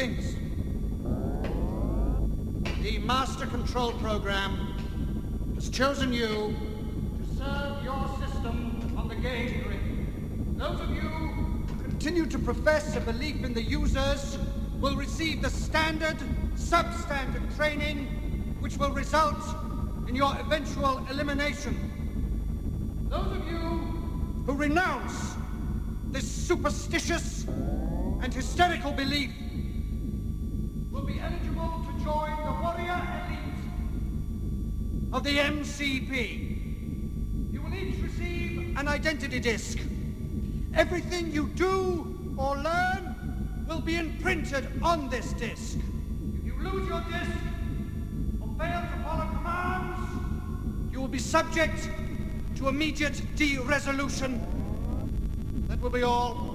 Greetings. The Master Control Program has chosen you to serve your system on the gauge grid. Those of you who continue to profess a belief in the users will receive the standard, substandard training which will result in your eventual elimination. Those of you who renounce this superstitious and hysterical belief will be eligible to join the warrior elite of the MCP. You will each receive an identity disc. Everything you do or learn will be imprinted on this disc. If you lose your disc or fail to follow commands, you will be subject to immediate de-resolution. That will be all.